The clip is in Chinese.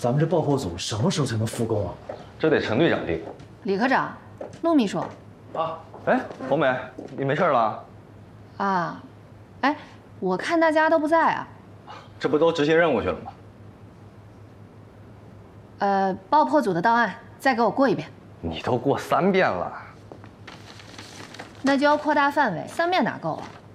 咱们这爆破组什么时候才能复工啊？ 这得陈队长定。 李科长，陆秘书。 啊，哎，红梅，你没事了？ 啊，哎，我看大家都不在啊。 这不都执行任务去了吗？ 爆破组的档案再给我过一遍。 你都过3遍了。 那就要扩大范围，3遍哪够啊？